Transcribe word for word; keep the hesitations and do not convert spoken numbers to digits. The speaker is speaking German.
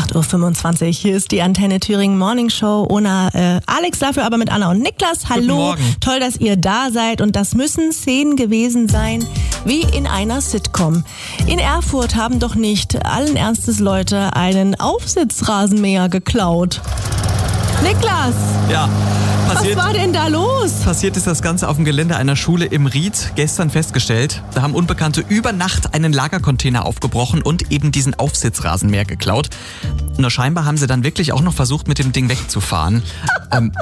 acht Uhr fünfundzwanzig. Hier ist die Antenne Thüringen Morning Show ohne äh, Alex, dafür aber mit Anna und Niklas. Hallo, toll, dass ihr da seid. Und das müssen Szenen gewesen sein wie in einer Sitcom. In Erfurt haben doch nicht allen Ernstes Leute einen Aufsitzrasenmäher geklaut. Niklas! Ja. Passiert, Was war denn da los? Passiert ist das Ganze auf dem Gelände einer Schule im Ried gestern festgestellt. Da haben Unbekannte über Nacht einen Lagercontainer aufgebrochen und eben diesen Aufsitzrasenmäher geklaut. Nur scheinbar haben sie dann wirklich auch noch versucht, mit dem Ding wegzufahren. ähm,